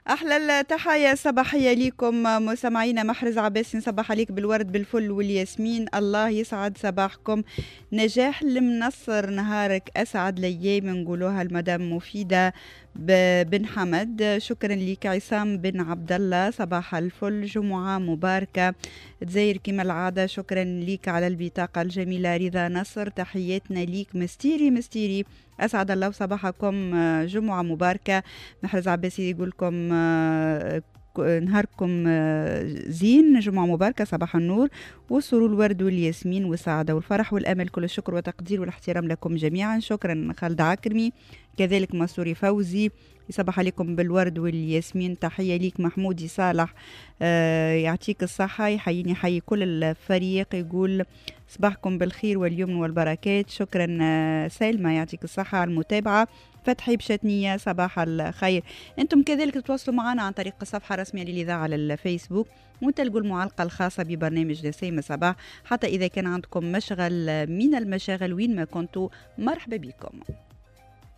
أحلى التحايا الصباحية ليكم مستمعينا. محرز عباس نصبح عليك بالورد بالفل والياسمين، الله يسعد صباحكم. نجاح المنصر نهارك أسعد الأيام نقولوها المدام مفيدة بن حمد. شكرا لك عصام بن عبد الله، صباح الفل، جمعة مباركة تزاير كما العادة. شكرا لك على البطاقة الجميلة. رضا نصر تحياتنا ليك، مستيري أسعد الله صباحكم، جمعة مباركة. محرز عباسي يقولكم نهاركم زين، جمعة مباركة، صباح النور والسرور الورد والياسمين والسعادة والفرح والأمل. كل الشكر والتقدير والاحترام لكم جميعا. شكرا خالد عكرمي، كذلك مسوري فوزي يصبح عليكم بالورد والياسمين. تحية ليك محمودي صالح، يعطيك الصحة، يحييني حي كل الفريق، يقول صباحكم بالخير واليمن والبركات. شكرا سلمى، يعطيك الصحة على المتابعة. فتحي بشتنية، صباح الخير. انتم كذلك تتواصلوا معنا عن طريق الصفحة الرسمية للإذاعة على الفيسبوك، وتلقوا المعلقة الخاصة ببرنامج نسيم صباح. حتى إذا كان عندكم مشغل من المشاغل وين ما كنتوا، مرحبا بكم.